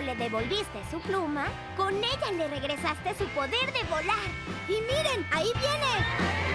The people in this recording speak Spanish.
le devolviste su pluma, con ella le regresaste su poder de volar. ¡Y miren! ¡Ahí viene!